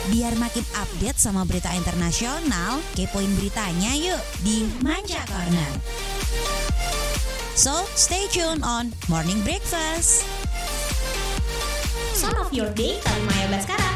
Biar makin update sama berita internasional, kepoin beritanya yuk di Manja Corner. So, stay tuned on Morning Breakfast. Son of your day kali Maya Baskara.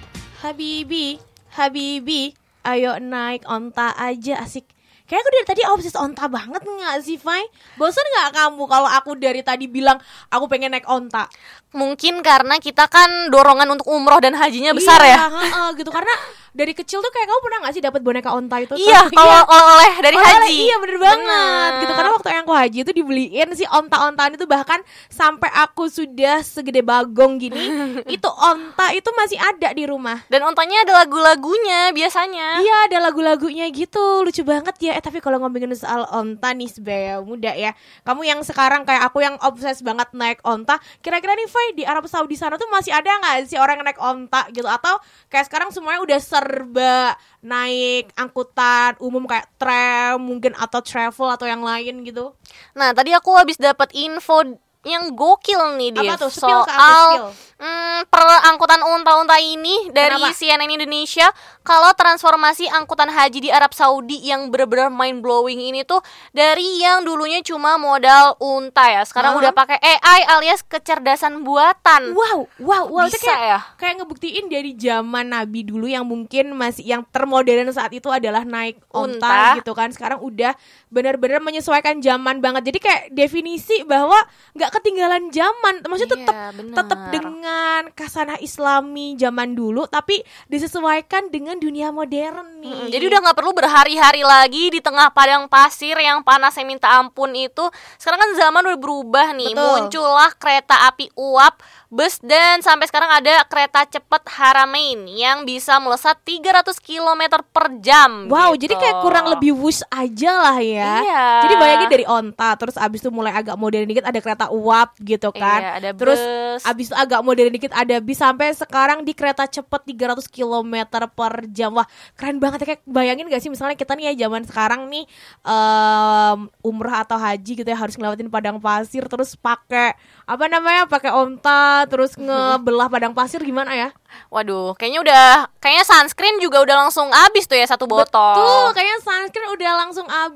Habibi, ayo naik onta aja asik. Kayaknya aku dari tadi obses onta banget nggak sih, Fai? Bosan nggak kamu kalau aku dari tadi bilang aku pengen naik onta? Mungkin karena kita kan dorongan untuk umroh dan hajinya besar ya. Gitu karena dari kecil tuh kayak kamu pernah nggak sih dapat boneka onta itu? Iya, kalau oleh dari haji. Iya bener banget. Gitu karena waktu yang aku haji itu dibeliin si onta-ontaan itu, bahkan sampai aku sudah segede bagong gini, itu onta itu masih ada di rumah. Dan ontanya ada lagu-lagunya biasanya. Iya, ada lagu-lagunya gitu. Lucu banget ya. Tapi kalau ngomongin soal onta nih sebagai muda ya, kamu yang sekarang kayak aku yang obses banget naik onta, kira-kira nih Fai, di Arab Saudi sana tuh masih ada nggak sih orang yang naik onta gitu? Atau kayak sekarang semuanya udah serba naik angkutan umum kayak tram mungkin, atau travel atau yang lain gitu? Nah, tadi aku habis dapat info yang gokil nih dia. Apa tuh? Spill ke aku, soal spill. perangkutan unta-unta ini dari Kenapa? CNN Indonesia. Kalau transformasi angkutan haji di Arab Saudi yang benar-benar mind blowing ini tuh dari yang dulunya cuma modal unta ya, sekarang udah pakai AI alias kecerdasan buatan. Wow, itu Bisa ya? kayak ngebuktiin dari zaman Nabi dulu yang mungkin masih yang termodern saat itu adalah naik onta Unta. gitu kan. Sekarang udah benar-benar menyesuaikan zaman banget. Jadi kayak definisi bahwa nggak ketinggalan zaman. Maksudnya Iya, benar. tetap dengan kasanah Islami zaman dulu, tapi disesuaikan dengan dunia modern nih. Jadi udah nggak perlu berhari-hari lagi di tengah padang pasir yang panasnya minta ampun itu. Sekarang kan zaman udah berubah nih. Betul. Muncullah kereta api uap, bus, dan sampai sekarang ada kereta cepat Haramain yang bisa melesat 300 km per jam. Wow, gitu. jadi kayak kurang lebih wush aja lah ya. Iya. Jadi bayangin dari onta, terus abis itu mulai agak modern dikit ada kereta uap gitu kan. Iya, ada Terus bus. abis itu agak modern dikit ada bis, sampai sekarang di kereta cepet 300 km per jam. Wah, keren banget ya. Kayak bayangin gak sih misalnya kita nih ya zaman sekarang nih umrah atau haji gitu ya, harus ngelewatin padang pasir, terus pakai pakai onta, terus ngebelah padang pasir, gimana ya? Waduh, kayaknya sunscreen juga udah langsung habis tuh ya satu botol. Betul, kayaknya sunscreen udah langsung